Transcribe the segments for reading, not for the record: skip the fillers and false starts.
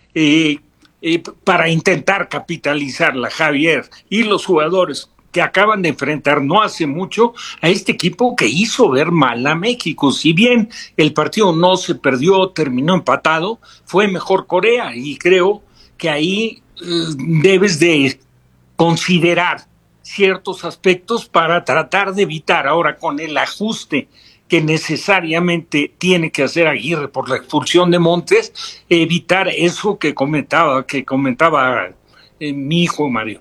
para intentar capitalizarla, Javier, y los jugadores que acaban de enfrentar no hace mucho a este equipo que hizo ver mal a México. Si bien el partido no se perdió, terminó empatado, fue mejor Corea y creo que ahí debes de considerar ciertos aspectos para tratar de evitar ahora con el ajuste que necesariamente tiene que hacer Aguirre por la expulsión de Montes, evitar eso que comentaba mi hijo Mario.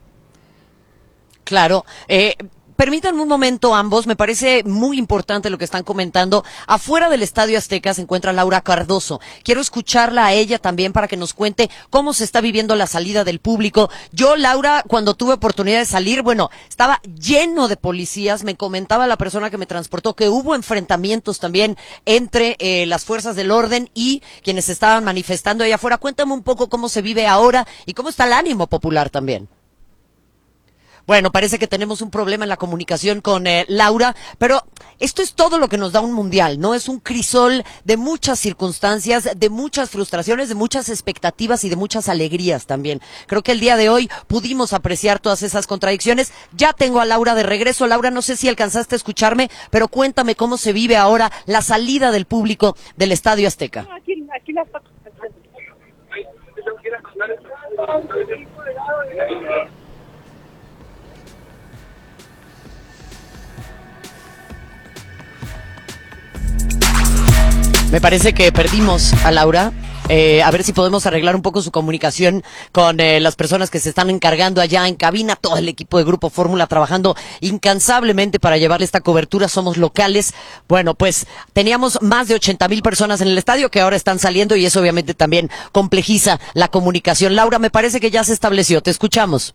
Claro. Permítanme un momento ambos, me parece muy importante lo que están comentando. Afuera del Estadio Azteca se encuentra Laura Cardoso. Quiero escucharla a ella también para que nos cuente cómo se está viviendo la salida del público. Yo, Laura, cuando tuve oportunidad de salir, bueno, estaba lleno de policías. Me comentaba la persona que me transportó que hubo enfrentamientos también entre las fuerzas del orden y quienes estaban manifestando allá afuera. Cuéntame un poco cómo se vive ahora y cómo está el ánimo popular también. Bueno, parece que tenemos un problema en la comunicación con Laura, pero esto es todo lo que nos da un mundial, ¿no? Es un crisol de muchas circunstancias, de muchas frustraciones, de muchas expectativas y de muchas alegrías también. Creo que el día de hoy pudimos apreciar todas esas contradicciones. Ya tengo a Laura de regreso. Laura, no sé si alcanzaste a escucharme, pero cuéntame cómo se vive ahora la salida del público del Estadio Azteca. No, aquí la está. Me parece que perdimos a Laura. A ver si podemos arreglar un poco su comunicación con las personas que se están encargando allá en cabina, todo el equipo de Grupo Fórmula trabajando incansablemente para llevarle esta cobertura. Somos locales. Bueno, pues teníamos más de 80,000 personas en el estadio que ahora están saliendo y eso obviamente también complejiza la comunicación. Laura, me parece que ya se estableció. Te escuchamos.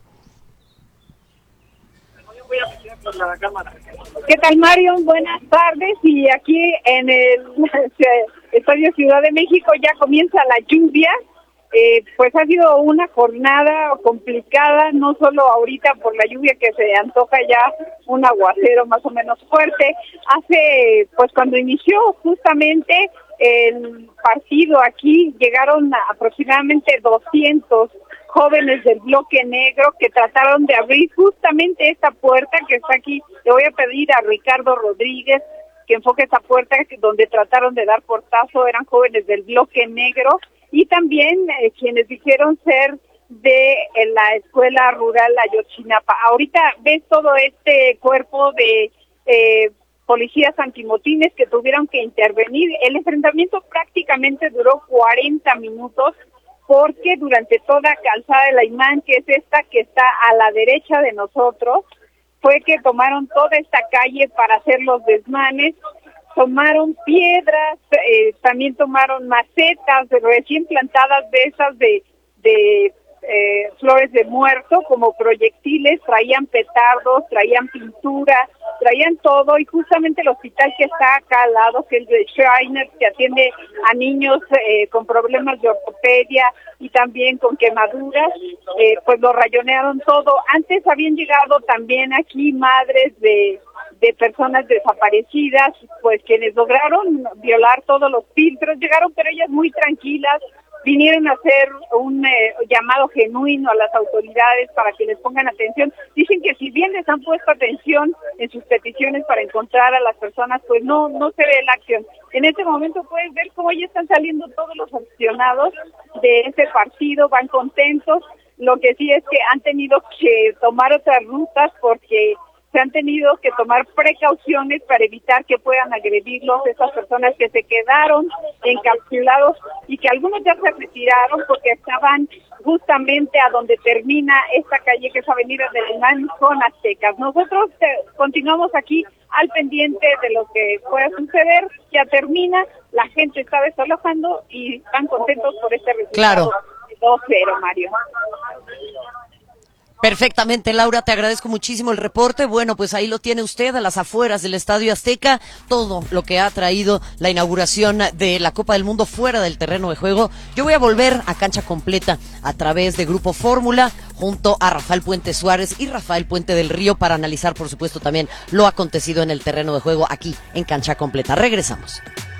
¿Qué tal, Mario? Buenas tardes. Y aquí en el Estadio Ciudad de México ya comienza la lluvia. Pues ha sido una jornada complicada, no solo ahorita por la lluvia que se antoja ya un aguacero más o menos fuerte. Pues cuando inició justamente el partido aquí, llegaron aproximadamente 200 jóvenes del bloque negro que trataron de abrir justamente esta puerta que está aquí. Le voy a pedir a Ricardo Rodríguez que enfoque esta puerta donde trataron de dar portazo. Eran jóvenes del bloque negro y también quienes dijeron ser de la escuela rural Ayotzinapa. Ahorita ves todo este cuerpo de policías antimotines que tuvieron que intervenir. El enfrentamiento prácticamente duró 40 minutos porque durante toda Calzada de la Imán, que es esta que está a la derecha de nosotros, fue que tomaron toda esta calle para hacer los desmanes, tomaron piedras, también tomaron macetas recién plantadas de esas de flores de muerto como proyectiles, traían petardos, traían pintura, traían todo, y justamente el hospital que está acá al lado, que es de Schreiner, que atiende a niños con problemas de ortopedia y también con quemaduras, pues lo rayonearon todo. Antes habían llegado también aquí madres de personas desaparecidas, pues quienes lograron violar todos los filtros, llegaron pero ellas muy tranquilas, vinieron a hacer un llamado genuino a las autoridades para que les pongan atención. Dicen que si bien les han puesto atención en sus peticiones para encontrar a las personas, pues no se ve la acción. En este momento puedes ver cómo ya están saliendo todos los aficionados de este partido, van contentos. Lo que sí es que han tenido que tomar otras rutas porque se han tenido que tomar precauciones para evitar que puedan agredirlos esas personas que se quedaron encapsulados y que algunos ya se retiraron porque estaban justamente a donde termina esta calle que es Avenida del Imán con Aztecas. Nosotros continuamos aquí al pendiente de lo que pueda suceder. Ya termina, la gente está desalojando y están contentos por este resultado. Claro. 2-0, Mario. Perfectamente, Laura, te agradezco muchísimo el reporte. Bueno, pues ahí lo tiene usted a las afueras del Estadio Azteca, todo lo que ha traído la inauguración de la Copa del Mundo fuera del terreno de juego. Yo voy a volver a Cancha Completa a través de Grupo Fórmula junto a Rafael Puente Suárez y Rafael Puente del Río para analizar, por supuesto, también lo acontecido en el terreno de juego aquí en Cancha Completa. Regresamos.